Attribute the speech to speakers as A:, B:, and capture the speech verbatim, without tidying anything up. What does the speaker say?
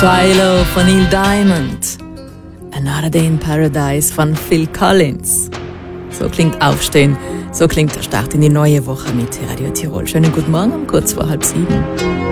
A: Shiloh von Neil Diamond. Another Day in Paradise von Phil Collins. So klingt Aufstehen, so klingt der Start in die neue Woche mit Radio Tirol. Schönen guten Morgen um kurz vor halb sieben.